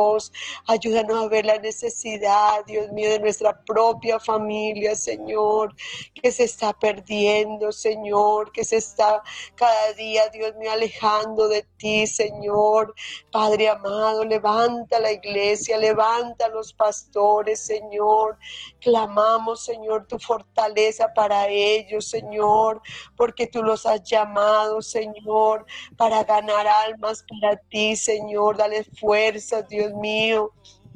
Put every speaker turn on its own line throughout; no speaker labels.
Ayúdanos a ver la necesidad, Dios mío, de nuestra propia familia, Señor, que se está perdiendo, Señor, que se está cada día, Dios mío, alejando de ti, Señor. Padre amado, levanta la iglesia, levanta a los pastores, Señor. Clamamos, Señor, tu fortaleza para ellos, Señor, porque tú los has llamado, Señor, para ganar almas para ti, Señor. Dale fuerza, Dios mío.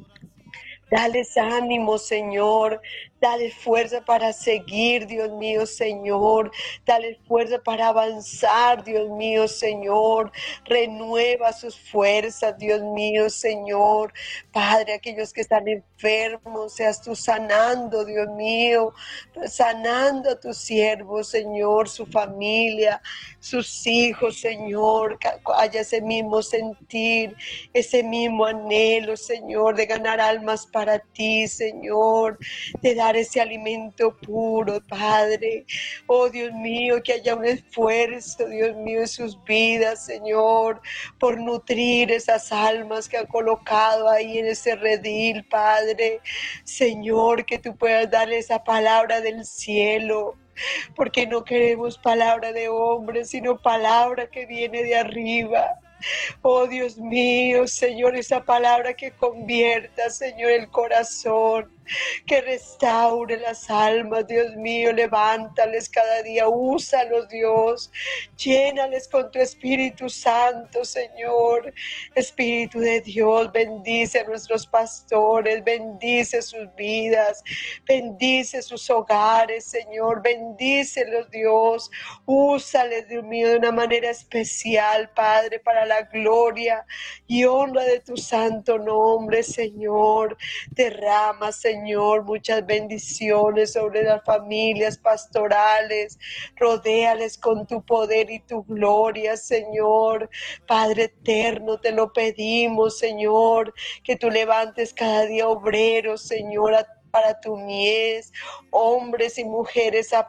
Dales ánimo, Señor. Dale fuerza para seguir, Dios mío, Señor. Dale fuerza para avanzar, Dios mío, Señor. Renueva sus fuerzas, Dios mío, Señor. Padre, aquellos que están enfermos, seas tú sanando, Dios mío. Sanando a tus siervos, Señor, su familia, sus hijos, Señor. Que haya ese mismo sentir, ese mismo anhelo, Señor, de ganar almas para ti, Señor, de dar ese alimento puro, Padre. Oh, Dios mío, que haya un esfuerzo, Dios mío, en sus vidas, Señor, por nutrir esas almas que han colocado ahí en ese redil, Padre. Señor, que tú puedas darle esa palabra del cielo, porque no queremos palabra de hombre, sino palabra que viene de arriba. Oh Dios mío, Señor, esa palabra que convierta, Señor, el corazón, que restaure las almas, Dios mío, levántales cada día, úsalos, Dios, llénales con tu Espíritu Santo, Señor. Espíritu de Dios, bendice a nuestros pastores, bendice sus vidas, bendice sus hogares, Señor, bendícelos, Dios, úsales, Dios mío, de una manera especial, Padre, para la gloria y honra de tu santo nombre, Señor. Derrama, Señor, muchas bendiciones sobre las familias pastorales. Rodéales con tu poder y tu gloria, Señor. Padre eterno, te lo pedimos, Señor, que tú levantes cada día obreros, Señor, para tu mies, hombres y mujeres